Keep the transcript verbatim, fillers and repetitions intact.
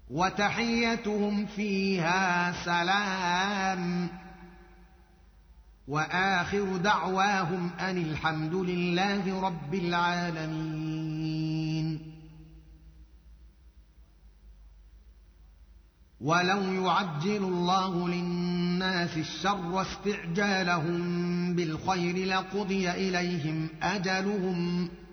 وتحيتهم فيها سلام وآخر دعواهم أن الحمد لله رب العالمين. ولو يعجل الله للناس الشر استعجالهم بالخير لقضي إليهم أجلهم